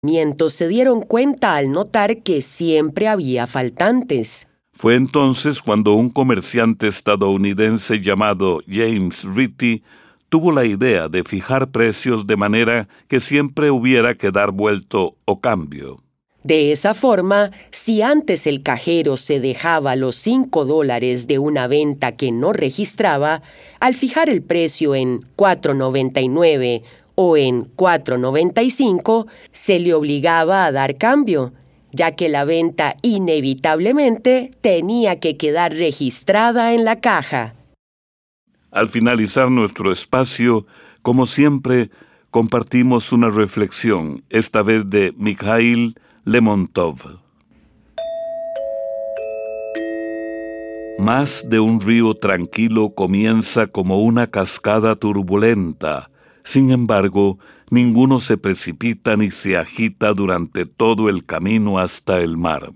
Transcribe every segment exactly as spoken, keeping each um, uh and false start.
se dieron cuenta al notar que siempre había faltantes. Fue entonces cuando un comerciante estadounidense llamado James Ritty tuvo la idea de fijar precios de manera que siempre hubiera que dar vuelto o cambio. De esa forma, si antes el cajero se dejaba los cinco dólares de una venta que no registraba, al fijar el precio en cuatro noventa y nueve o en cuatro noventa y cinco, se le obligaba a dar cambio, ya que la venta inevitablemente tenía que quedar registrada en la caja. Al finalizar nuestro espacio, como siempre, compartimos una reflexión, esta vez de Mikhail Lemontov. Más de un río tranquilo comienza como una cascada turbulenta. Sin embargo, ninguno se precipita ni se agita durante todo el camino hasta el mar.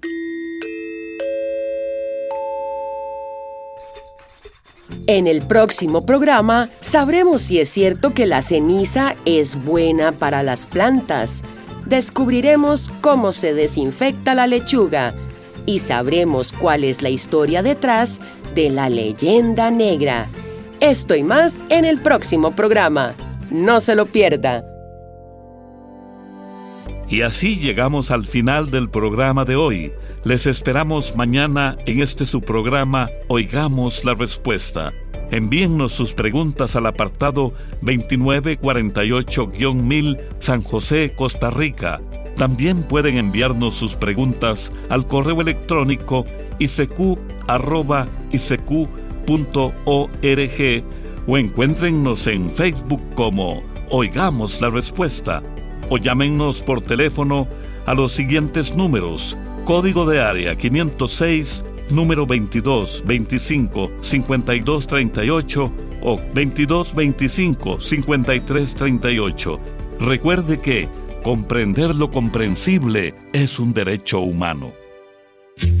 En el próximo programa sabremos si es cierto que la ceniza es buena para las plantas. Descubriremos cómo se desinfecta la lechuga y sabremos cuál es la historia detrás de la leyenda negra. Esto y más en el próximo programa. No se lo pierda. Y así llegamos al final del programa de hoy. Les esperamos mañana en este su programa Oigamos la Respuesta. Envíennos sus preguntas al apartado veintinueve cuarenta y ocho mil San José, Costa Rica. También pueden enviarnos sus preguntas al correo electrónico i c q arroba i c q punto org o encuéntrennos en Facebook como Oigamos la Respuesta o llámennos por teléfono a los siguientes números: código de área quinientos seis, número veintidós veinticinco cincuenta y dos treinta y ocho o veintidós veinticinco cincuenta y tres treinta y ocho. Recuerde que comprender lo comprensible es un derecho humano.